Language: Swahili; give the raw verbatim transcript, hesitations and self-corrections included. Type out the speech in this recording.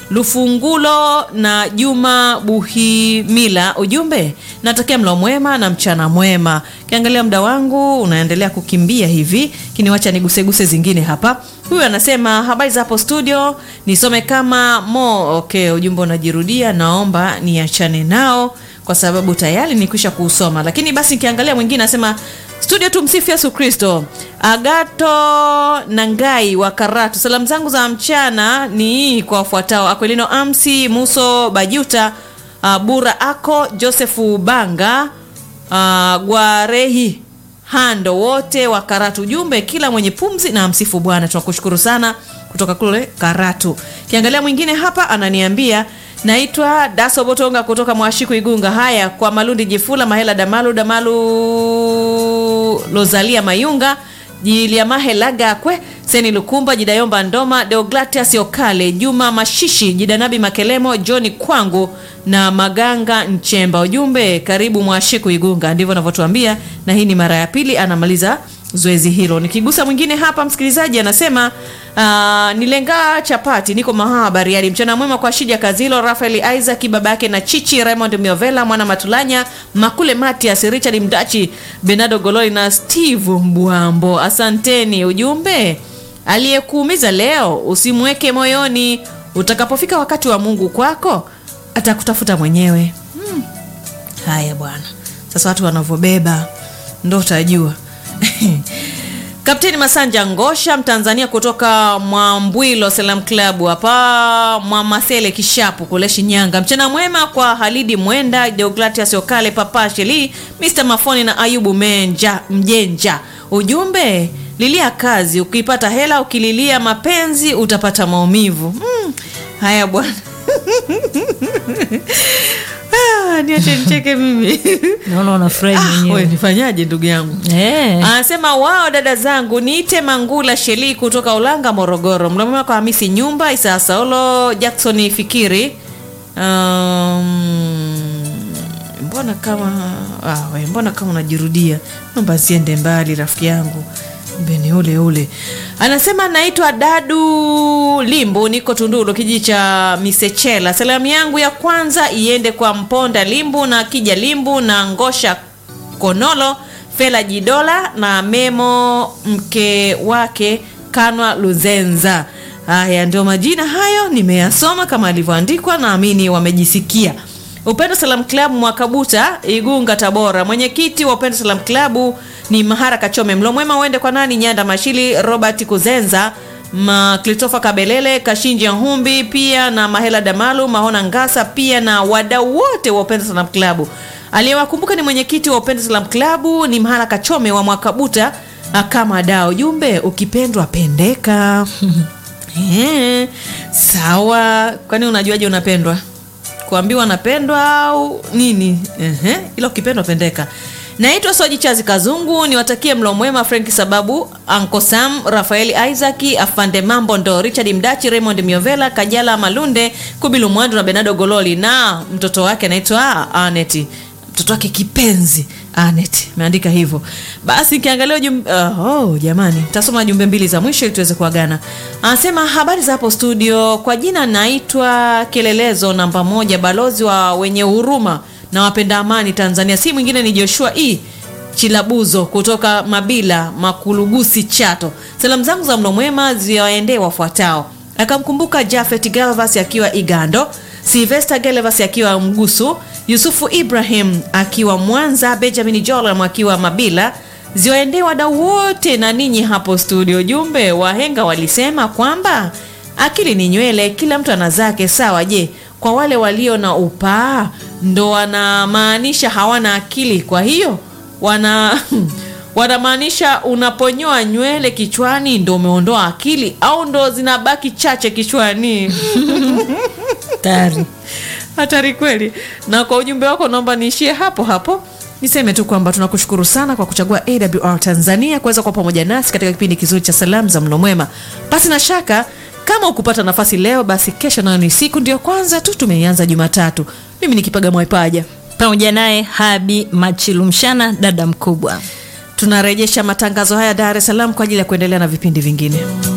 Lufungulo na Juma Buhimila. Ujumbe, natakia mlo mwema na mchana mwema. Kiangalia muda wangu unaendelea kukimbia hivi, kiniwacha niguseguse zingine hapa. Huyu anasema habari za hapo studio, nisome kama mo. Okay, ujumbe unajirudia, naomba niachane nao kwa sababu tayari nikwisha kuusoma. Lakini basi nikiangalia mwingine anasema studio tumsifu Yesu Kristo. Agato Nangai wa Karatu. Salamu zangu za mchana ni kwa wafuatao: Akwelino Amsi, Muso Bajuta, uh, Bura Ako, Josefu Banga, uh, Gwarehi Hando, wote wa Karatu. Jumbe, kila mwenye pumzi na msifu Bwana. Tunakushukuru sana kutoka kule Karatu. Kiangalia mwingine hapa ananiambia naitwa Daso Botonga kutoka Mwashiku Igunga. Haya kwa Malundi Jifula, Mahela Damalu Damalu Lozalia Mayunga, Jilia Mahelaga Kwe, Seni Lukumba, Jidayomba Ndoma, Deogratias Yokale, Juma Mashishi, Jidanabi Makelemo, Johnny Kwangu na Maganga Nchemba. Ujumbe, karibu Mwashiku Igunga. Ndivyo anavyotuambia, na hii ni mara ya pili anamaliza zoezi hilo. Nikigusa mwingine hapa msikilizaji anasema uh, nilenga chapati, niko mahabari hadi mchana mwema kwa Shija Kazilo, Rafael Isaac, babake na Chichi, Raymond Miovela, Mwana Matulanya, Makule Matias, Richard Mdachi, Benado Gololi na Steve Mbwambo. Asanteni. Ujumbe, aliyekuumiza leo usimweke moyoni, utakapofika wakati wa Mungu kwako atakutafuta mwenyewe. Hmm. Haya bwana. Sasa watu wanavobeba ndo utajua. Kapteni Masanja Ngosha, Mtanzania kutoka Mwambwilo Salam Club hapa Mwamasele Kishapu kule Shinyanga. Mchana mwema kwa Halidi Mwenda, Deogratias Yokale, Papa Sheli, Mister Mafoni na Ayubu Menja Mjenja. Ujumbe, lilia kazi, ukipata hela, ukililia mapenzi utapata maumivu. Hmm. Haya bwana. Ah, niache nicheke mimi. Naona unafurahi mwenyewe. Ah, wewe nifanyaje ndugu yangu? Eh. Anasema wao dada zangu, niite Mangula Sheli kutoka Ulanga Morogoro. Mlomema kwa Hamisi Nyumba, Isa Saulo, Jackson Fikiri. Um, mbona kama ah, wewe mbona kama unajirudia? Naomba siende mbali rafiki yangu. Mbeni ule ule. Anasema naitwa Dadu Limbu, niko Tunduru kijiji cha Misechela. Salamu yangu ya kwanza iende kwa Mponda Limbu na Kija Limbu na Ngosha Konolo, Fela Jidola na Memo mke wake Kanwa Luzenza. Haya ndio majina hayo nimeyasoma kama alivyoandikwa, naamini wamejisikia. Upendo Salam Club Mwakabuta Igunga Tabora. Mwenyekiti wa Upendo Salam Club ni Mahara Kachome. Mlo mwema uende kwa nani? Nyanda Mashili, Robert Kuzenza, Ma Klitofa Kabelele, Kashinji Humbi, pia na Mahela Damalu, Mahona Ngasa, pia na wadau wote wa Upendo Salam Club. Aliyewakumbuka ni mwenyekiti wa Upendo Salam Club ni Mahara Kachome wa Mwakabuta kama dao. Jumbe, ukipendwa pendeka. Eh, sawa. Kwani unajuaje unapendwa? Kuambiwa napendwa au nini? Ehe, ila ukipendwa pendeka. Naitwa Soji Chazi Kazungu, niwatakie mlo mwema Frank Sababu, Uncle Sam, Rafael Isaac, Afande Mambo Ndo, Richard Mdachi, Raymond Miovela, Kajala Malunde, Kubilu Mwandu na Benado Gololi na mtoto wake anaitwa Aneti. Mtoto wake kipenzi Anet, meandika hivyo. Basi nikiangalia ujumbe uh, oh jamani, tasoma jumbe mbili za mwisho ili tuweze kuagana. Anasema habari za hapo studio, kwa jina naitwa Kelelezo namba moja, balozi wa wenye huruma na wapenda amani Tanzania. Si mwingine ni Joshua E Chilabuzo kutoka Mabila Makulugusi Chato. Salamu zangu za mlo mwema ziwaendee wafuatao. Akamkumbuka Jafet Galvas akiwa Igando, Sylvester Galvas akiwa Mgusu, Yusufu Ibrahim akiwa Mwanza, Benjamin Jolam akiwa Mabila. Ziwaendee wadau wote na ninyi hapo studio. Jumbe, wahenga walisema kwamba akili ni nywele, kila mtu ana zake. Sawa, je, kwa wale walio na upaa ndo wanamaanisha hawana akili? Kwa hiyo wana wanamaanisha unaponyoa nywele kichwani ndo umeondoa akili, au ndo zinabaki chache kichwani? Tari. Hatari kweli. Na kwa ujumbe wako naomba niishie hapo hapo. Niseme tu kwamba tunakushukuru sana kwa kuchagua A W R Tanzania kuweza kuwa pamoja nasi katika kipindi kizuri cha Salamu za Mlo Mwema. Basi na shaka kama ukupata nafasi leo, basi kesho nayo ni siku ndio kwanza tu tumeanza Jumatatu. Mimi nikipaga Mwaipaja pamoja naye Habi Machilumshana, dada mkubwa. Tunarejesha matangazo haya Dar es Salaam kwa ajili ya kuendelea na vipindi vingine.